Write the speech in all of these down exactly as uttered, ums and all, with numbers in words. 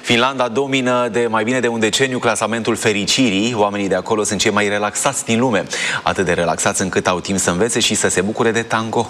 Finlanda domină de mai bine de un deceniu clasamentul fericirii. Oamenii de acolo sunt cei mai relaxați din lume. Atât de relaxați încât au timp să învețe și să se bucure de tango.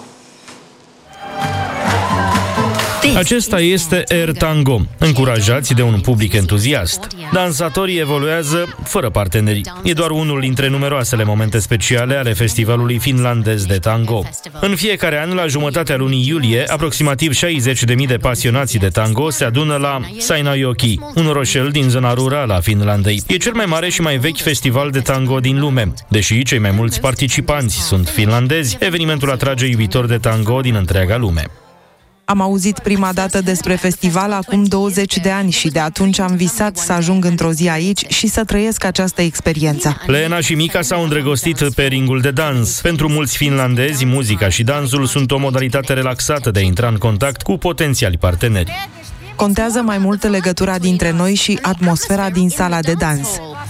Acesta este Air Tango, încurajați de un public entuziast. Dansatorii evoluează fără parteneri. E doar unul dintre numeroasele momente speciale ale festivalului finlandez de tango. În fiecare an, la jumătatea lunii iulie, aproximativ șaizeci de mii de pasionați de tango se adună la Seinäjoki, un orășel din zona rurală a Finlandei. E cel mai mare și mai vechi festival de tango din lume. Deși cei mai mulți participanți sunt finlandezi, evenimentul atrage iubitori de tango din întreaga lume. Am auzit prima dată despre festival acum douăzeci de ani și de atunci am visat să ajung într-o zi aici și să trăiesc această experiență. Lena și Mika s-au îndrăgostit pe ringul de dans. Pentru mulți finlandezi, muzica și dansul sunt o modalitate relaxată de a intra în contact cu potențiali parteneri. Contează mai mult legătura dintre noi și atmosfera din sala de dans.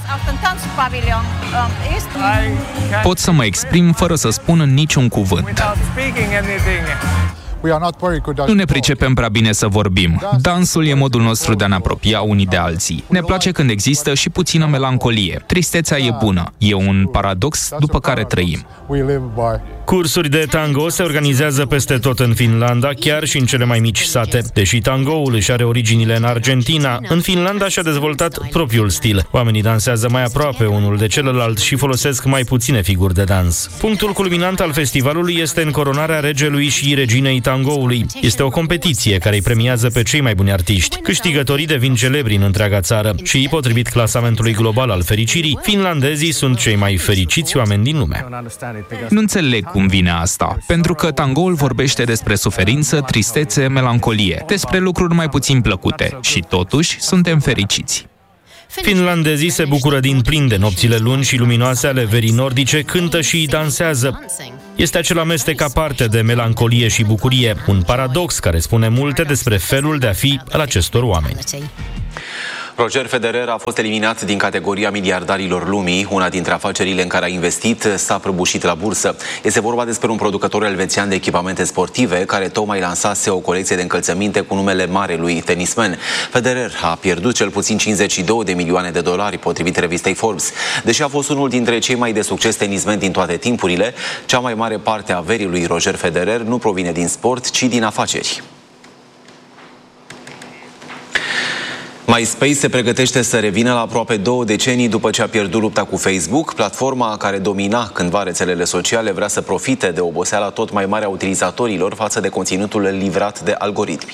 Pot să mă exprim fără să spun niciun cuvânt. Nu ne pricepem prea bine să vorbim. Dansul e modul nostru de a ne apropia unii de alții. Ne place când există și puțină melancolie. Tristețea e bună. E un paradox după care trăim. Cursuri de tango se organizează peste tot în Finlanda, chiar și în cele mai mici sate. Deși tangoul își are originile în Argentina, în Finlanda și-a dezvoltat propriul stil. Oamenii dansează mai aproape unul de celălalt și folosesc mai puține figuri de dans. Punctul culminant al festivalului este încoronarea regelui și reginei tangoului. Este o competiție care îi premiază pe cei mai buni artiști. Câștigătorii devin celebri în întreaga țară și, potrivit clasamentului global al fericirii, finlandezii sunt cei mai fericiți oameni din lume. Nu înțeleg cum vine asta, pentru că tangoul vorbește despre suferință, tristețe, melancolie, despre lucruri mai puțin plăcute și totuși suntem fericiți. Finlandezii se bucură din plin de nopțile lungi și luminoase ale verii nordice, cântă și dansează. Este acel amestec aparte de melancolie și bucurie, un paradox care spune multe despre felul de a fi al acestor oameni. Roger Federer a fost eliminat din categoria miliardarilor lumii. Una dintre afacerile în care a investit s-a prăbușit la bursă. Este vorba despre un producător elvețian de echipamente sportive care tocmai lansase o colecție de încălțăminte cu numele marelui tenismen. Federer a pierdut cel puțin cincizeci și două de milioane de dolari, potrivit revistei Forbes. Deși a fost unul dintre cei mai de succes tenismeni din toate timpurile, cea mai mare parte a averii lui Roger Federer nu provine din sport, ci din afaceri. MySpace se pregătește să revină la aproape două decenii după ce a pierdut lupta cu Facebook. Platforma care domina cândva rețelele sociale vrea să profite de oboseala tot mai mare a utilizatorilor față de conținutul livrat de algoritmi.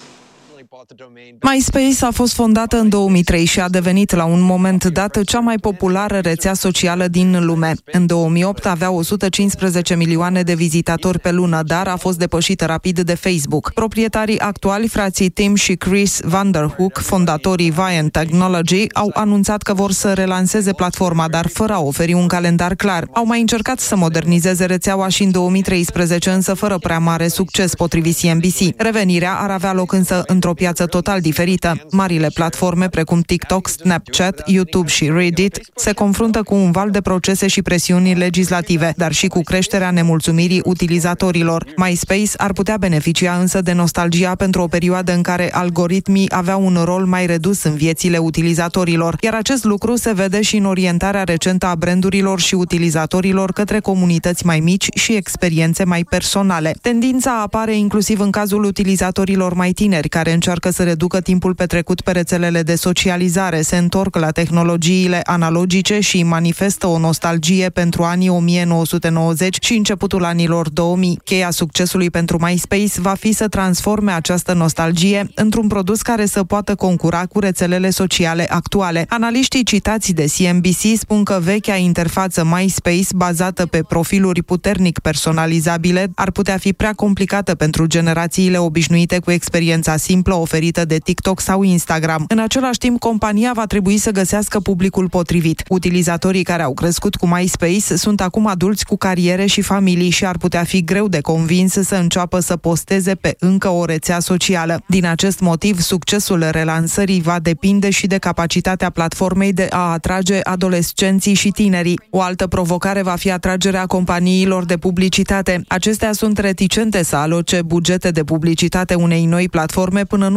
MySpace a fost fondată în două mii trei și a devenit la un moment dat cea mai populară rețea socială din lume. În două mii opt avea o sută cincisprezece milioane de vizitatori pe lună, dar a fost depășită rapid de Facebook. Proprietarii actuali, frații Tim și Chris Vanderhook, fondatorii Viant Technology, au anunțat că vor să relanseze platforma, dar fără a oferi un calendar clar. Au mai încercat să modernizeze rețeaua și în două mii treisprezece, însă fără prea mare succes, potrivit C N B C. Revenirea ar avea loc însă într-o piață total diferită. Marile platforme precum TikTok, Snapchat, YouTube și Reddit se confruntă cu un val de procese și presiuni legislative, dar și cu creșterea nemulțumirii utilizatorilor. MySpace ar putea beneficia însă de nostalgia pentru o perioadă în care algoritmii aveau un rol mai redus în viețile utilizatorilor, iar acest lucru se vede și în orientarea recentă a brandurilor și utilizatorilor către comunități mai mici și experiențe mai personale. Tendința apare inclusiv în cazul utilizatorilor mai tineri, care încearcă să reducă timpul petrecut pe rețelele de socializare, se întorc la tehnologiile analogice și manifestă o nostalgie pentru anii o mie nouă sute nouăzeci și începutul anilor două mii. Cheia succesului pentru MySpace va fi să transforme această nostalgie într-un produs care să poată concura cu rețelele sociale actuale. Analiștii citați de C N B C spun că vechea interfață MySpace, bazată pe profiluri puternic personalizabile, ar putea fi prea complicată pentru generațiile obișnuite cu experiența simplă oferită de TikTok sau Instagram. În același timp, compania va trebui să găsească publicul potrivit. Utilizatorii care au crescut cu MySpace sunt acum adulți cu cariere și familii și ar putea fi greu de convins să înceapă să posteze pe încă o rețea socială. Din acest motiv, succesul relansării va depinde și de capacitatea platformei de a atrage adolescenții și tinerii. O altă provocare va fi atragerea companiilor de publicitate. Acestea sunt reticente să aloce bugete de publicitate unei noi platforme până nu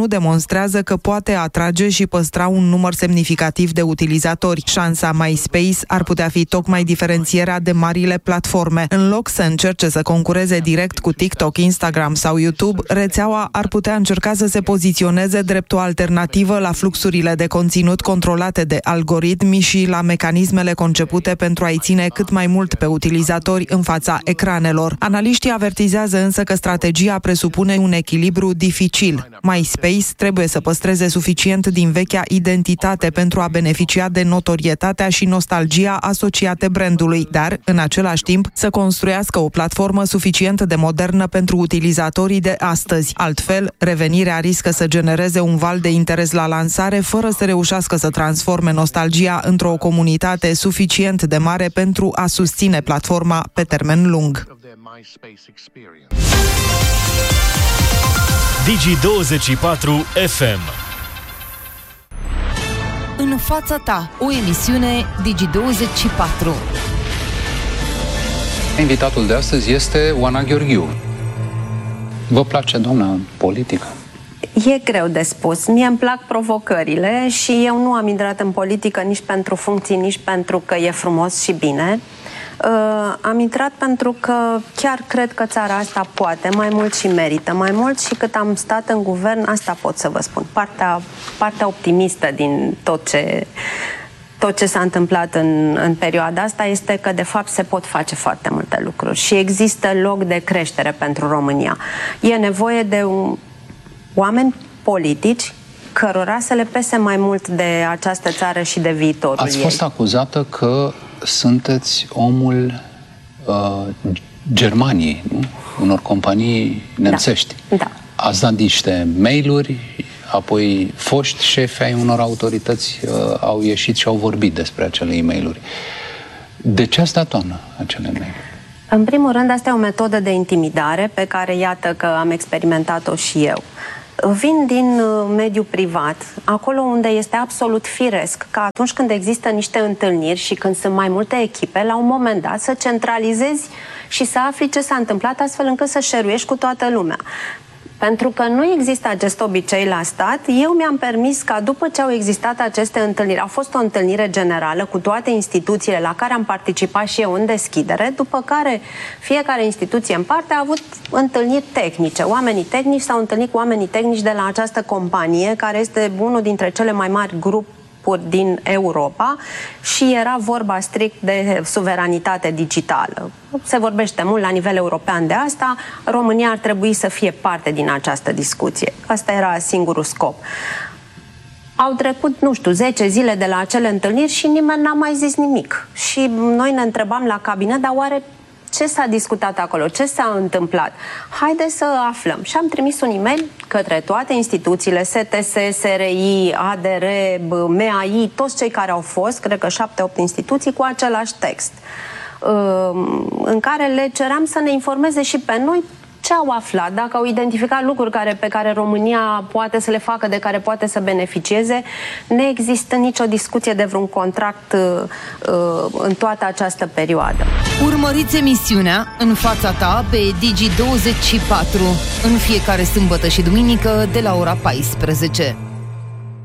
nu demonstrează că poate atrage și păstra un număr semnificativ de utilizatori. Șansa MySpace ar putea fi tocmai diferențierea de marile platforme. În loc să încerce să concureze direct cu TikTok, Instagram sau YouTube, rețeaua ar putea încerca să se poziționeze drept o alternativă la fluxurile de conținut controlate de algoritmi și la mecanismele concepute pentru a-i ține cât mai mult pe utilizatori în fața ecranelor. Analiștii avertizează însă că strategia presupune un echilibru dificil. MySpace trebuie să păstreze suficient din vechea identitate pentru a beneficia de notorietatea și nostalgia asociate brandului, dar, în același timp, să construiască o platformă suficient de modernă pentru utilizatorii de astăzi. Altfel, revenirea riscă să genereze un val de interes la lansare fără să reușească să transforme nostalgia într-o comunitate suficient de mare pentru a susține platforma pe termen lung. Digi douăzeci și patru F M. În fața ta, o emisiune Digi douăzeci și patru. Invitatul de astăzi este Oana Gheorghiu. Vă place, doamna, politica? E greu de spus. Mie îmi plac provocările și eu nu am intrat în politică nici pentru funcții, nici pentru că e frumos și bine. Uh, am intrat pentru că chiar cred că țara asta poate, mai mult și merită, mai mult și cât am stat în guvern, asta pot să vă spun. Partea, partea optimistă din tot ce, tot ce s-a întâmplat în, în perioada asta este că de fapt se pot face foarte multe lucruri și există loc de creștere pentru România. E nevoie de un, oameni politici cărora să le pese mai mult de această țară și de viitorul Ați ei. fost acuzată că sunteți omul uh, Germaniei, nu? Unor companii nemțești. Da. Da. Ați dat niște mail-uri, apoi foști șefi ai unor autorități uh, au ieșit și au vorbit despre acele e-mail-uri. De ce ați dat, doamnă, acele mail-uri? În primul rând, asta e o metodă de intimidare pe care iată că am experimentat-o și eu. Vin din mediul privat, acolo unde este absolut firesc că atunci când există niște întâlniri și când sunt mai multe echipe, la un moment dat să centralizezi și să afli ce s-a întâmplat astfel încât să șeruiești cu toată lumea. Pentru că nu există acest obicei la stat, eu mi-am permis ca după ce au existat aceste întâlniri, a fost o întâlnire generală cu toate instituțiile la care am participat și eu în deschidere, după care fiecare instituție în parte a avut întâlniri tehnice. Oamenii tehnici s-au întâlnit cu oamenii tehnici de la această companie, care este unul dintre cele mai mari grupuri din Europa și era vorba strict de suveranitate digitală. Se vorbește mult la nivel european de asta, România ar trebui să fie parte din această discuție. Asta era singurul scop. Au trecut, nu știu, zece zile de la acele întâlniri și nimeni n-a mai zis nimic. Și noi ne întrebam la cabinet, dar oare ce s-a discutat acolo? Ce s-a întâmplat? Haideți să aflăm. Și am trimis un e-mail către toate instituțiile, S T S, S R I, A D R, M A I, toți cei care au fost, cred că șapte-opt instituții, cu același text, în care le ceream să ne informeze și pe noi ce au aflat, dacă au identificat lucruri care, pe care România poate să le facă, de care poate să beneficieze. Nu există nicio discuție de vreun contract uh, în toată această perioadă. Urmăriți emisiunea În fața ta pe Digi douăzeci și patru în fiecare sâmbătă și duminică de la ora paisprezece.